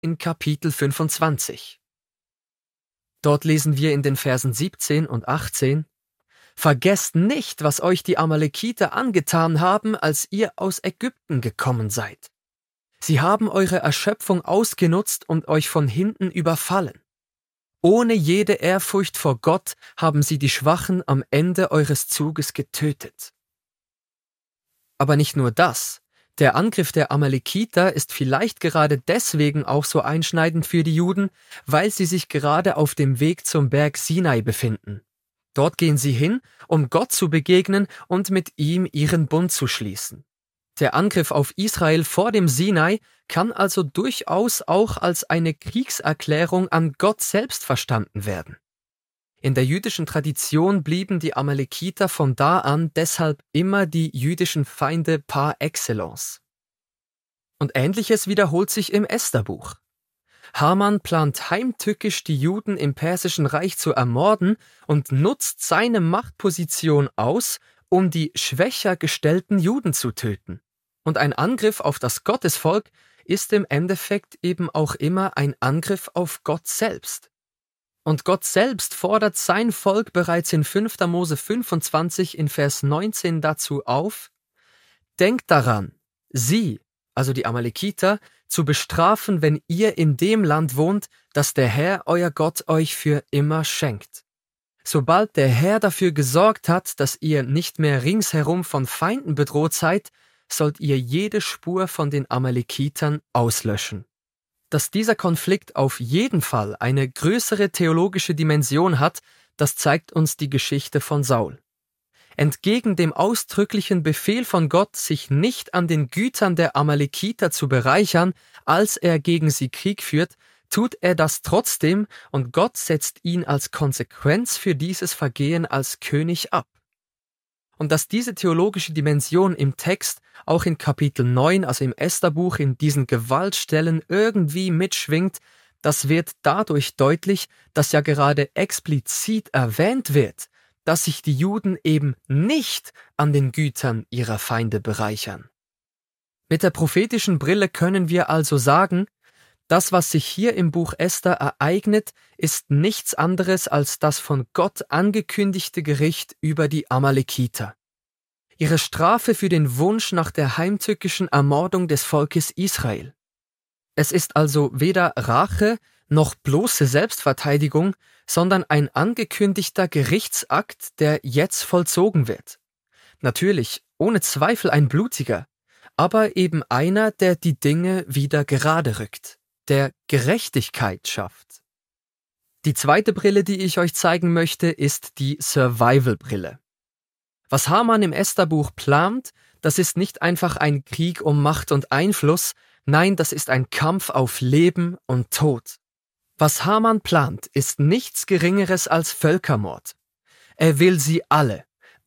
in Kapitel 25. Dort lesen wir in den Versen 17 und 18: Vergesst nicht, was euch die Amalekiter angetan haben, als ihr aus Ägypten gekommen seid. Sie haben eure Erschöpfung ausgenutzt und euch von hinten überfallen. Ohne jede Ehrfurcht vor Gott haben sie die Schwachen am Ende eures Zuges getötet. Aber nicht nur das. Der Angriff der Amalekiter ist vielleicht gerade deswegen auch so einschneidend für die Juden, weil sie sich gerade auf dem Weg zum Berg Sinai befinden. Dort gehen sie hin, um Gott zu begegnen und mit ihm ihren Bund zu schließen. Der Angriff auf Israel vor dem Sinai kann also durchaus auch als eine Kriegserklärung an Gott selbst verstanden werden. In der jüdischen Tradition blieben die Amalekiter von da an deshalb immer die jüdischen Feinde par excellence. Und Ähnliches wiederholt sich im Estherbuch. Haman plant heimtückisch, die Juden im Persischen Reich zu ermorden und nutzt seine Machtposition aus, um die schwächer gestellten Juden zu töten. Und ein Angriff auf das Gottesvolk ist im Endeffekt eben auch immer ein Angriff auf Gott selbst. Und Gott selbst fordert sein Volk bereits in 5. Mose 25 in Vers 19 dazu auf: Denkt daran, sie, also die Amalekiter, zu bestrafen, wenn ihr in dem Land wohnt, das der Herr, euer Gott, euch für immer schenkt. Sobald der Herr dafür gesorgt hat, dass ihr nicht mehr ringsherum von Feinden bedroht seid, sollt ihr jede Spur von den Amalekitern auslöschen. Dass dieser Konflikt auf jeden Fall eine größere theologische Dimension hat, das zeigt uns die Geschichte von Saul. Entgegen dem ausdrücklichen Befehl von Gott, sich nicht an den Gütern der Amalekiter zu bereichern, als er gegen sie Krieg führt, tut er das trotzdem und Gott setzt ihn als Konsequenz für dieses Vergehen als König ab. Und dass diese theologische Dimension im Text auch in Kapitel 9, also im Estherbuch, in diesen Gewaltstellen irgendwie mitschwingt, das wird dadurch deutlich, dass ja gerade explizit erwähnt wird, dass sich die Juden eben nicht an den Gütern ihrer Feinde bereichern. Mit der prophetischen Brille können wir also sagen, das, was sich hier im Buch Esther ereignet, ist nichts anderes als das von Gott angekündigte Gericht über die Amalekiter. Ihre Strafe für den Wunsch nach der heimtückischen Ermordung des Volkes Israel. Es ist also weder Rache noch bloße Selbstverteidigung, sondern ein angekündigter Gerichtsakt, der jetzt vollzogen wird. Natürlich, ohne Zweifel ein blutiger, aber eben einer, der die Dinge wieder gerade rückt, der Gerechtigkeit schafft. Die zweite Brille, die ich euch zeigen möchte, ist die Survival-Brille. Was Haman im Estherbuch plant, das ist nicht einfach ein Krieg um Macht und Einfluss, nein, das ist ein Kampf auf Leben und Tod. Was Haman plant, ist nichts Geringeres als Völkermord. Er will sie alle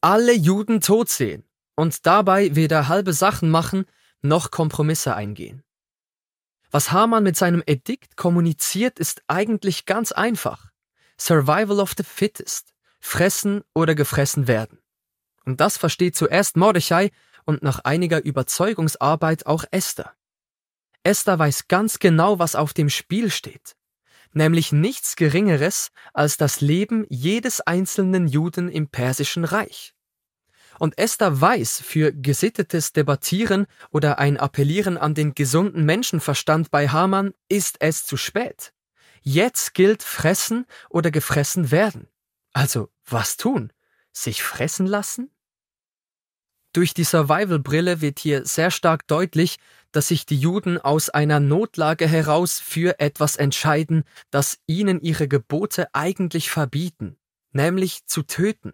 Juden tot sehen und dabei weder halbe Sachen machen, noch Kompromisse eingehen. Was Haman mit seinem Edikt kommuniziert, ist eigentlich ganz einfach. Survival of the fittest. Fressen oder gefressen werden. Und das versteht zuerst Mordechai und nach einiger Überzeugungsarbeit auch Esther. Esther weiß ganz genau, was auf dem Spiel steht. Nämlich nichts Geringeres als das Leben jedes einzelnen Juden im Persischen Reich. Und Esther weiß, für gesittetes Debattieren oder ein Appellieren an den gesunden Menschenverstand bei Haman ist es zu spät. Jetzt gilt fressen oder gefressen werden. Also, was tun? Sich fressen lassen? Durch die Survival-Brille wird hier sehr stark deutlich, dass sich die Juden aus einer Notlage heraus für etwas entscheiden, das ihnen ihre Gebote eigentlich verbieten, nämlich zu töten.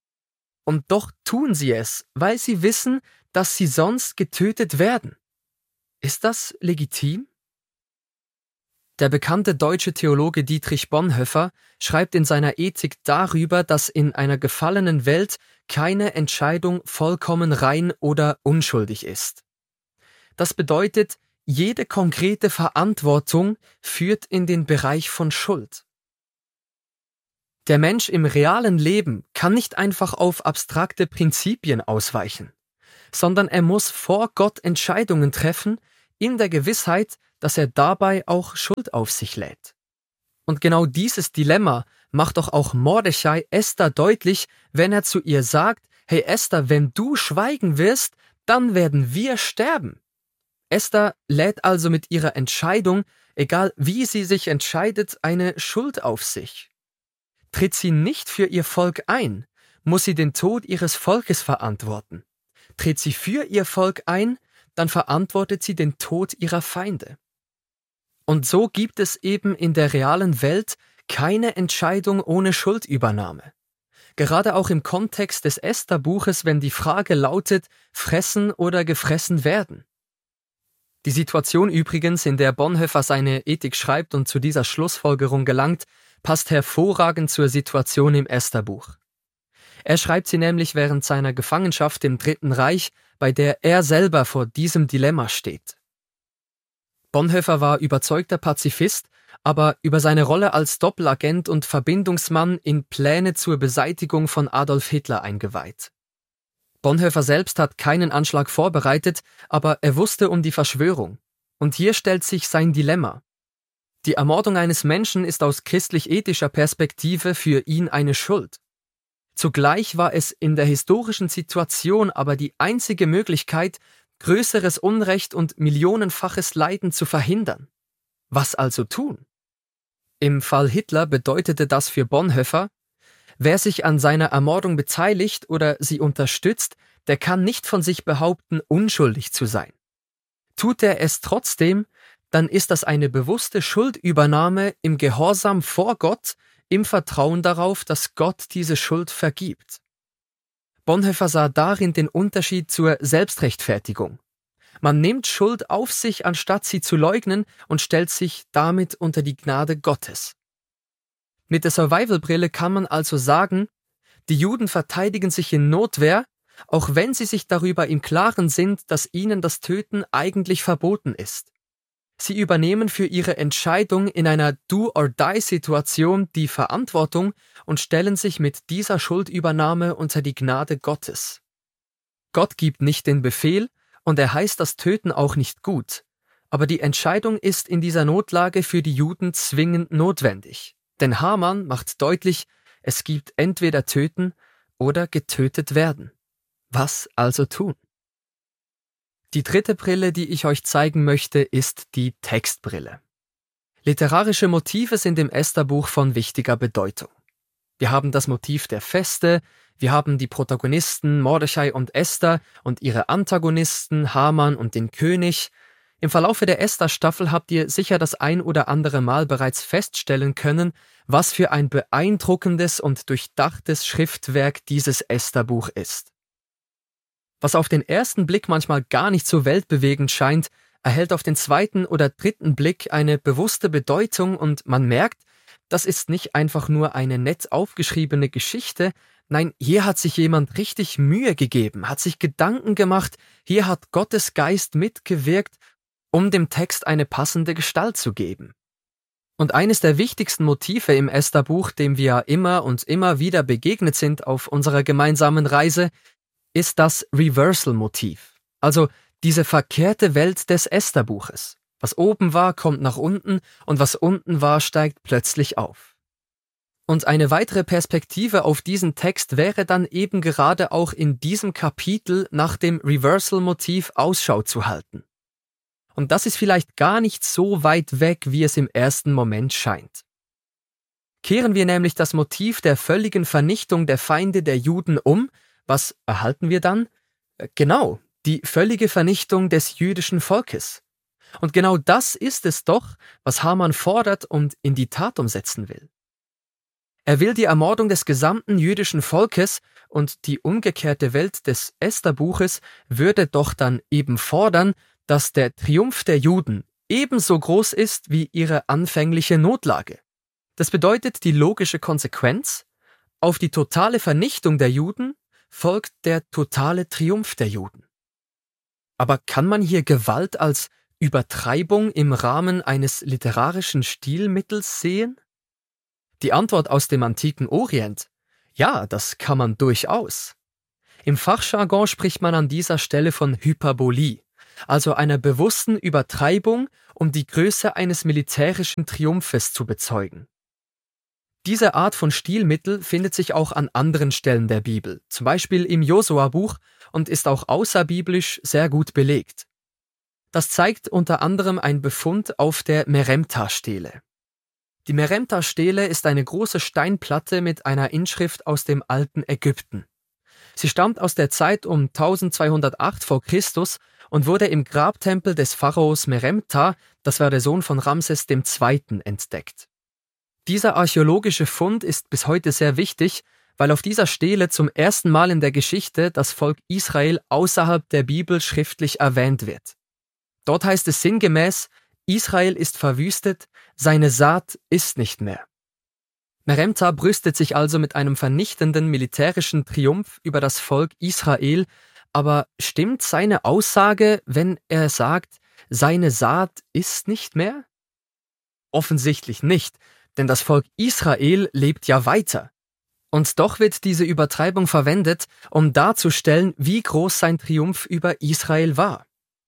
Und doch tun sie es, weil sie wissen, dass sie sonst getötet werden. Ist das legitim? Der bekannte deutsche Theologe Dietrich Bonhoeffer schreibt in seiner Ethik darüber, dass in einer gefallenen Welt keine Entscheidung vollkommen rein oder unschuldig ist. Das bedeutet, jede konkrete Verantwortung führt in den Bereich von Schuld. Der Mensch im realen Leben kann nicht einfach auf abstrakte Prinzipien ausweichen, sondern er muss vor Gott Entscheidungen treffen, in der Gewissheit, dass er dabei auch Schuld auf sich lädt. Und genau dieses Dilemma macht doch auch Mordechai Esther deutlich, wenn er zu ihr sagt, hey Esther, wenn du schweigen wirst, dann werden wir sterben. Esther lädt also mit ihrer Entscheidung, egal wie sie sich entscheidet, eine Schuld auf sich. Tritt sie nicht für ihr Volk ein, muss sie den Tod ihres Volkes verantworten. Tritt sie für ihr Volk ein, dann verantwortet sie den Tod ihrer Feinde. Und so gibt es eben in der realen Welt keine Entscheidung ohne Schuldübernahme. Gerade auch im Kontext des Esther-Buches, wenn die Frage lautet, fressen oder gefressen werden. Die Situation übrigens, in der Bonhoeffer seine Ethik schreibt und zu dieser Schlussfolgerung gelangt, passt hervorragend zur Situation im Esther-Buch. Er schreibt sie nämlich während seiner Gefangenschaft im Dritten Reich, bei der er selber vor diesem Dilemma steht. Bonhoeffer war überzeugter Pazifist, aber über seine Rolle als Doppelagent und Verbindungsmann in Pläne zur Beseitigung von Adolf Hitler eingeweiht. Bonhoeffer selbst hat keinen Anschlag vorbereitet, aber er wusste um die Verschwörung. Und hier stellt sich sein Dilemma. Die Ermordung eines Menschen ist aus christlich-ethischer Perspektive für ihn eine Schuld. Zugleich war es in der historischen Situation aber die einzige Möglichkeit, größeres Unrecht und millionenfaches Leiden zu verhindern. Was also tun? Im Fall Hitler bedeutete das für Bonhoeffer, wer sich an seiner Ermordung beteiligt oder sie unterstützt, der kann nicht von sich behaupten, unschuldig zu sein. Tut er es trotzdem, dann ist das eine bewusste Schuldübernahme im Gehorsam vor Gott, im Vertrauen darauf, dass Gott diese Schuld vergibt. Bonhoeffer sah darin den Unterschied zur Selbstrechtfertigung. Man nimmt Schuld auf sich, anstatt sie zu leugnen, und stellt sich damit unter die Gnade Gottes. Mit der Survival-Brille kann man also sagen, die Juden verteidigen sich in Notwehr, auch wenn sie sich darüber im Klaren sind, dass ihnen das Töten eigentlich verboten ist. Sie übernehmen für ihre Entscheidung in einer Do-or-Die-Situation die Verantwortung und stellen sich mit dieser Schuldübernahme unter die Gnade Gottes. Gott gibt nicht den Befehl und er heißt das Töten auch nicht gut, aber die Entscheidung ist in dieser Notlage für die Juden zwingend notwendig. Denn Haman macht deutlich, es gibt entweder töten oder getötet werden. Was also tun? Die dritte Brille, die ich euch zeigen möchte, ist die Textbrille. Literarische Motive sind im Esther-Buch von wichtiger Bedeutung. Wir haben das Motiv der Feste, wir haben die Protagonisten Mordechai und Esther und ihre Antagonisten Haman und den König. Im Verlaufe der Esther-Staffel habt ihr sicher das ein oder andere Mal bereits feststellen können, was für ein beeindruckendes und durchdachtes Schriftwerk dieses Esther-Buch ist. Was auf den ersten Blick manchmal gar nicht so weltbewegend scheint, erhält auf den zweiten oder dritten Blick eine bewusste Bedeutung und man merkt, das ist nicht einfach nur eine nett aufgeschriebene Geschichte, nein, hier hat sich jemand richtig Mühe gegeben, hat sich Gedanken gemacht, hier hat Gottes Geist mitgewirkt, um dem Text eine passende Gestalt zu geben. Und eines der wichtigsten Motive im Esther-Buch, dem wir immer und immer wieder begegnet sind auf unserer gemeinsamen Reise, ist das Reversal-Motiv, also diese verkehrte Welt des Esther-Buches. Was oben war, kommt nach unten und was unten war, steigt plötzlich auf. Und eine weitere Perspektive auf diesen Text wäre dann eben gerade auch in diesem Kapitel nach dem Reversal-Motiv Ausschau zu halten. Und das ist vielleicht gar nicht so weit weg, wie es im ersten Moment scheint. Kehren wir nämlich das Motiv der völligen Vernichtung der Feinde der Juden um, was erhalten wir dann? Genau, die völlige Vernichtung des jüdischen Volkes. Und genau das ist es doch, was Haman fordert und in die Tat umsetzen will. Er will die Ermordung des gesamten jüdischen Volkes und die umgekehrte Welt des Esther-Buches würde doch dann eben fordern, dass der Triumph der Juden ebenso groß ist wie ihre anfängliche Notlage. Das bedeutet die logische Konsequenz: Auf die totale Vernichtung der Juden folgt der totale Triumph der Juden. Aber kann man hier Gewalt als Übertreibung im Rahmen eines literarischen Stilmittels sehen? Die Antwort aus dem antiken Orient: Ja, das kann man durchaus. Im Fachjargon spricht man an dieser Stelle von Hyperbolie, also einer bewussten Übertreibung, um die Größe eines militärischen Triumphes zu bezeugen. Diese Art von Stilmittel findet sich auch an anderen Stellen der Bibel, zum Beispiel im Josua-Buch, und ist auch außerbiblisch sehr gut belegt. Das zeigt unter anderem ein Befund auf der Meremta-Stele. Die Meremta-Stele ist eine große Steinplatte mit einer Inschrift aus dem alten Ägypten. Sie stammt aus der Zeit um 1208 vor Christus und wurde im Grabtempel des Pharaos Meremta, das war der Sohn von Ramses II., entdeckt. Dieser archäologische Fund ist bis heute sehr wichtig, weil auf dieser Stele zum ersten Mal in der Geschichte das Volk Israel außerhalb der Bibel schriftlich erwähnt wird. Dort heißt es sinngemäß: Israel ist verwüstet, seine Saat ist nicht mehr. Meremta brüstet sich also mit einem vernichtenden militärischen Triumph über das Volk Israel, aber stimmt seine Aussage, wenn er sagt, seine Saat ist nicht mehr? Offensichtlich nicht, denn das Volk Israel lebt ja weiter. Und doch wird diese Übertreibung verwendet, um darzustellen, wie groß sein Triumph über Israel war.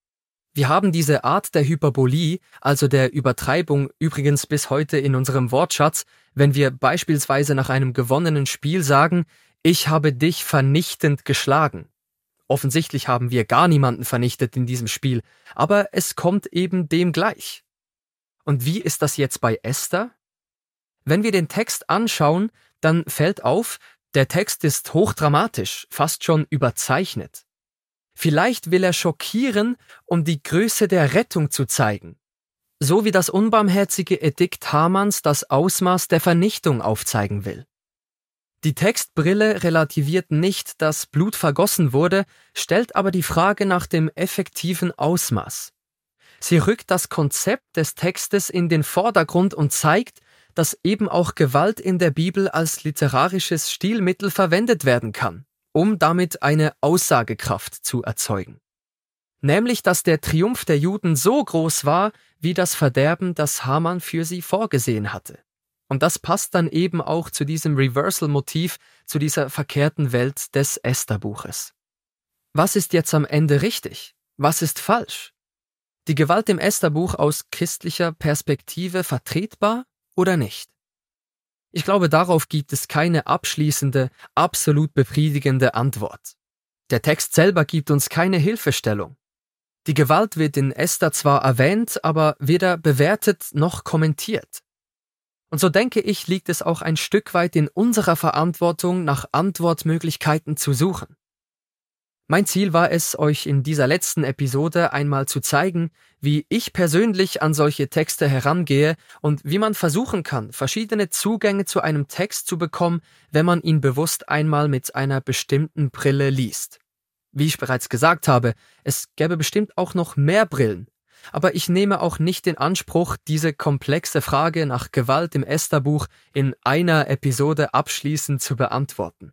Wir haben diese Art der Hyperbolie, also der Übertreibung, übrigens bis heute in unserem Wortschatz, wenn wir beispielsweise nach einem gewonnenen Spiel sagen, ich habe dich vernichtend geschlagen. Offensichtlich haben wir gar niemanden vernichtet in diesem Spiel, aber es kommt eben dem gleich. Und wie ist das jetzt bei Esther? Wenn wir den Text anschauen, dann fällt auf, der Text ist hochdramatisch, fast schon überzeichnet. Vielleicht will er schockieren, um die Größe der Rettung zu zeigen. So wie das unbarmherzige Edikt Hamans das Ausmaß der Vernichtung aufzeigen will. Die Textbrille relativiert nicht, dass Blut vergossen wurde, stellt aber die Frage nach dem effektiven Ausmaß. Sie rückt das Konzept des Textes in den Vordergrund und zeigt, dass eben auch Gewalt in der Bibel als literarisches Stilmittel verwendet werden kann, um damit eine Aussagekraft zu erzeugen. Nämlich, dass der Triumph der Juden so groß war, wie das Verderben, das Haman für sie vorgesehen hatte. Und das passt dann eben auch zu diesem Reversal-Motiv, zu dieser verkehrten Welt des Esther-Buches. Was ist jetzt am Ende richtig? Was ist falsch? Die Gewalt im Esther-Buch aus christlicher Perspektive vertretbar oder nicht? Ich glaube, darauf gibt es keine abschließende, absolut befriedigende Antwort. Der Text selber gibt uns keine Hilfestellung. Die Gewalt wird in Esther zwar erwähnt, aber weder bewertet noch kommentiert. Und so denke ich, liegt es auch ein Stück weit in unserer Verantwortung, nach Antwortmöglichkeiten zu suchen. Mein Ziel war es, euch in dieser letzten Episode einmal zu zeigen, wie ich persönlich an solche Texte herangehe und wie man versuchen kann, verschiedene Zugänge zu einem Text zu bekommen, wenn man ihn bewusst einmal mit einer bestimmten Brille liest. Wie ich bereits gesagt habe, es gäbe bestimmt auch noch mehr Brillen, aber ich nehme auch nicht in Anspruch, diese komplexe Frage nach Gewalt im Esther-Buch in einer Episode abschließend zu beantworten.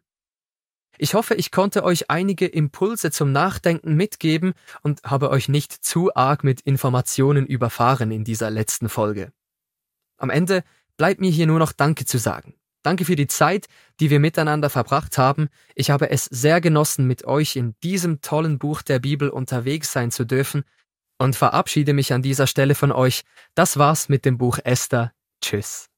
Ich hoffe, ich konnte euch einige Impulse zum Nachdenken mitgeben und habe euch nicht zu arg mit Informationen überfahren in dieser letzten Folge. Am Ende bleibt mir hier nur noch Danke zu sagen. Danke für die Zeit, die wir miteinander verbracht haben. Ich habe es sehr genossen, mit euch in diesem tollen Buch der Bibel unterwegs sein zu dürfen und verabschiede mich an dieser Stelle von euch. Das war's mit dem Buch Esther. Tschüss.